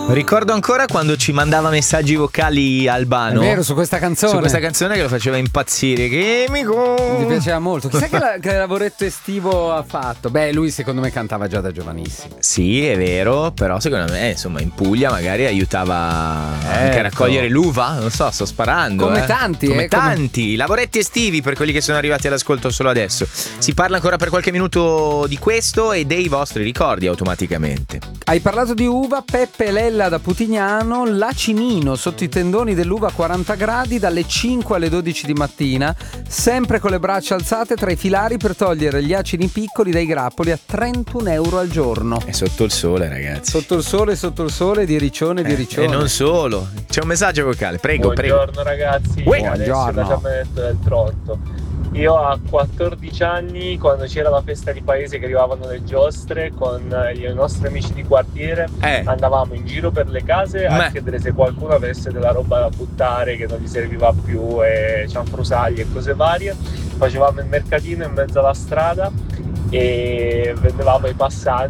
Ricordo ancora quando ci mandava messaggi vocali Albano. È vero, su questa canzone. Su questa canzone che lo faceva impazzire. Che mi piaceva molto. Chissà che lavoretto estivo ha fatto. Beh, lui secondo me cantava già da giovanissimo. Sì, è vero, però secondo me, insomma, in Puglia magari aiutava anche a raccogliere l'uva. Non so, sto sparando. Come tanti, come tanti. Lavoretti estivi per quelli che sono arrivati all'ascolto solo adesso. Si parla ancora per qualche minuto di questo e dei vostri ricordi automaticamente. Hai parlato di uva, Peppe Lella da Putignano, l'acinino sotto i tendoni dell'uva a 40 gradi dalle 5 alle 12 di mattina, sempre con le braccia alzate tra i filari per togliere gli acini piccoli dai grappoli a 31 euro al giorno. È sotto il sole, ragazzi. Sotto il sole, di riccione. E non solo. C'è un messaggio vocale, prego. Buongiorno ragazzi, Buongiorno. Adesso del Trotto. Io a 14 anni, quando c'era la festa di paese che arrivavano le giostre, con i nostri amici di quartiere, andavamo in giro per le case a chiedere se qualcuno avesse della roba da buttare che non gli serviva più, e cianfrusaglie e cose varie. Facevamo il mercatino in mezzo alla strada e vendevamo ai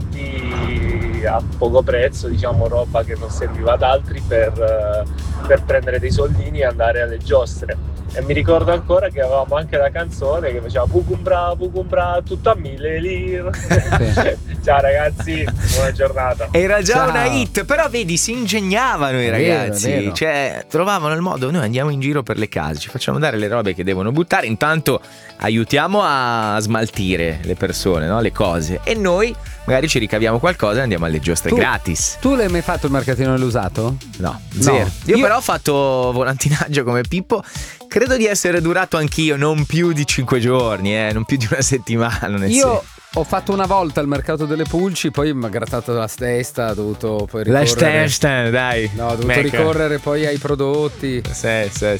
passanti a poco prezzo, diciamo, roba che non serviva ad altri per prendere dei soldini e andare alle giostre. E mi ricordo ancora che avevamo anche la canzone che faceva Pucumbra, tutto a 1000 lire. Ciao ragazzi, buona giornata. Era già una hit, però vedi, si ingegnavano i ragazzi, vero. Cioè trovavano il modo. Noi andiamo in giro per le case, ci facciamo dare le robe che devono buttare, intanto aiutiamo a smaltire le persone, no? Le cose, e noi magari ci ricaviamo qualcosa e andiamo alle giostre gratis. Tu l'hai mai fatto il mercatino dell'usato? No, zero. Io però ho fatto volantinaggio come Pippo. Credo di essere durato anch'io non più di 5 giorni, non più di una settimana. Ho fatto una volta il mercato delle pulci, poi mi ha grattato la testa, ho dovuto poi ricorrere. La testa, dai. No, ho dovuto ricorrere poi ai prodotti. Sì.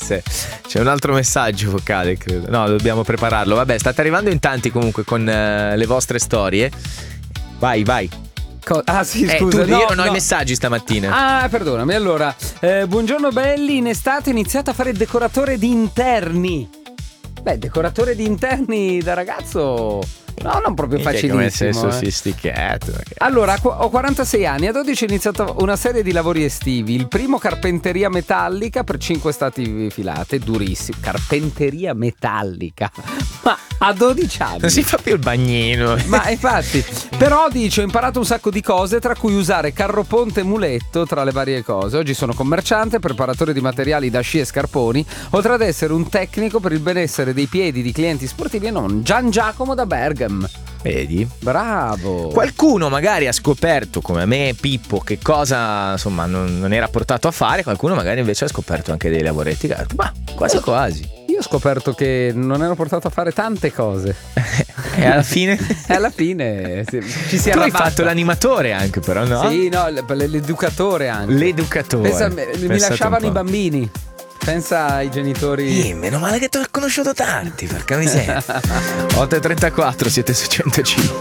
C'è un altro messaggio vocale, credo. No, dobbiamo prepararlo. Vabbè, state arrivando in tanti comunque con le vostre storie. Vai. Sì, scusa. Io non ho i messaggi stamattina. Perdonami. Allora, buongiorno belli. In estate ho iniziato a fare il decoratore di interni. Beh, decoratore di interni da ragazzo. No, non proprio facilissimo. Come sei sofisticato. Allora, ho 46 anni. A 12 ho iniziato una serie di lavori estivi. Il primo, carpenteria metallica per 5 estati filate. Durissimo. Carpenteria metallica. Ma a 12 anni non si fa più il bagnino. Ma infatti. Però ho imparato un sacco di cose, tra cui usare carro ponte e muletto, tra le varie cose. Oggi sono commerciante, preparatore di materiali da sci e scarponi, oltre ad essere un tecnico per il benessere dei piedi di clienti sportivi e non. Gian Giacomo da Bergamo. Vedi? Bravo. Qualcuno magari ha scoperto, come me, Pippo, che cosa insomma non era portato a fare. Qualcuno magari invece ha scoperto anche dei lavoretti. Ma quasi. Io ho scoperto che non ero portato a fare tante cose. E alla fine? Ci si Tu hai fatto l'animatore anche, però, no? Sì, no, l'educatore anche. L'educatore. Mi lasciavano i bambini. Pensa ai genitori. Meno male che ti ho conosciuto tanti, porca miseria. 8:34, siete su 105.